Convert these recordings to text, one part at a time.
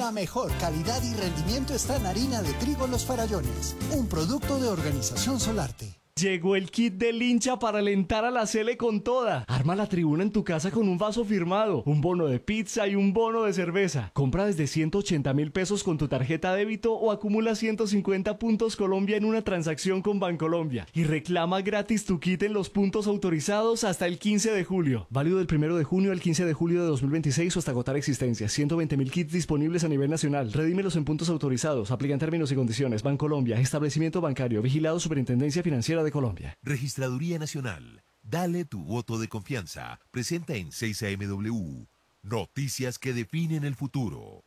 La mejor calidad y rendimiento está en harina de trigo Los Farallones, un producto de Organización Solarte. Llegó el kit del hincha para alentar a la Sele con toda. Arma la tribuna en tu casa con un vaso firmado, un bono de pizza y un bono de cerveza. Compra desde 180.000 pesos con tu tarjeta débito o acumula 150 puntos Colombia en una transacción con Bancolombia. Y reclama gratis tu kit en los puntos autorizados hasta el 15 de julio. Válido del 1 de junio al 15 de julio de 2026 o hasta agotar existencias. 120.000 kits disponibles a nivel nacional. Redímelos en puntos autorizados. Aplican términos y condiciones. Bancolombia, establecimiento bancario, vigilado Superintendencia Financiera de Colombia. Registraduría Nacional. Dale tu voto de confianza. Presenta en 6AMW. Noticias que definen el futuro.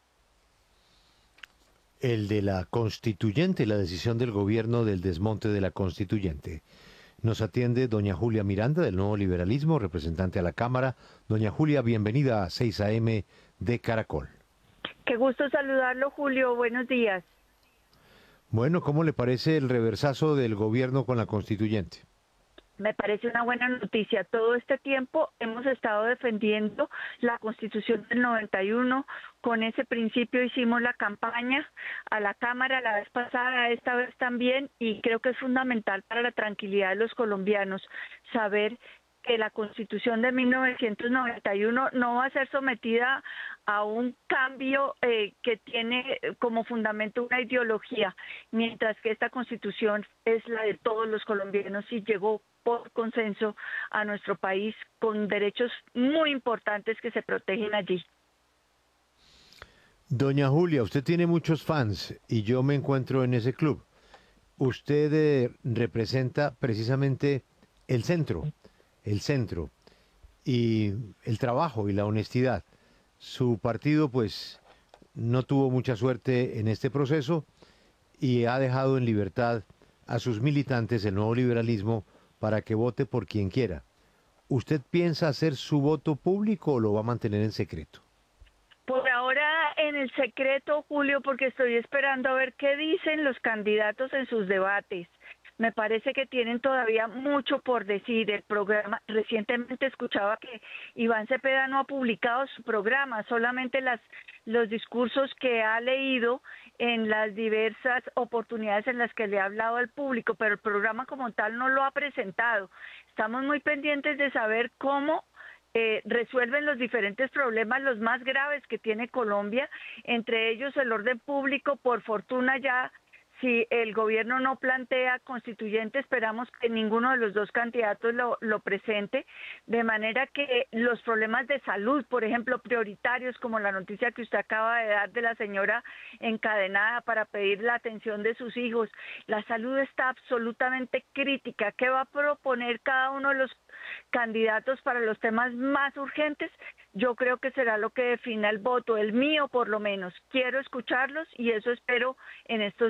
El de la Constituyente, la decisión del gobierno del desmonte de la Constituyente. Nos atiende doña Julia Miranda, del Nuevo Liberalismo, representante a la Cámara. Doña Julia, bienvenida a 6AM de Caracol. Qué gusto saludarlo, Julio. Buenos días. Bueno, ¿cómo le parece el reversazo del gobierno con la Constituyente? Me parece una buena noticia. Todo este tiempo hemos estado defendiendo la Constitución del 91. Con ese principio hicimos la campaña a la Cámara la vez pasada, esta vez también, y creo que es fundamental para la tranquilidad de los colombianos saber que la Constitución de 1991 no va a ser sometida a un cambio que tiene como fundamento una ideología, mientras que esta Constitución es la de todos los colombianos y llegó por consenso a nuestro país con derechos muy importantes que se protegen allí. Doña Julia, usted tiene muchos fans y yo me encuentro en ese club. Usted representa precisamente el centro y el trabajo y la honestidad. Su partido pues no tuvo mucha suerte en este proceso y ha dejado en libertad a sus militantes, el Nuevo Liberalismo, para que vote por quien quiera. ¿Usted piensa hacer su voto público o lo va a mantener en secreto? Por ahora en el secreto, Julio, porque estoy esperando a ver qué dicen los candidatos en sus debates. Me parece que tienen todavía mucho por decir. El programa, recientemente escuchaba que Iván Cepeda no ha publicado su programa, solamente los discursos que ha leído en las diversas oportunidades en las que le ha hablado al público, pero el programa como tal no lo ha presentado. Estamos muy pendientes de saber cómo resuelven los diferentes problemas, los más graves que tiene Colombia, entre ellos el orden público. Por fortuna ya, si el gobierno no plantea constituyente, esperamos que ninguno de los dos candidatos lo presente, de manera que los problemas de salud, por ejemplo, prioritarios, como la noticia que usted acaba de dar de la señora encadenada para pedir la atención de sus hijos, la salud está absolutamente crítica. ¿Qué va a proponer cada uno de los candidatos para los temas más urgentes? Yo creo que será lo que defina el voto, el mío por lo menos. Quiero escucharlos y eso espero en estos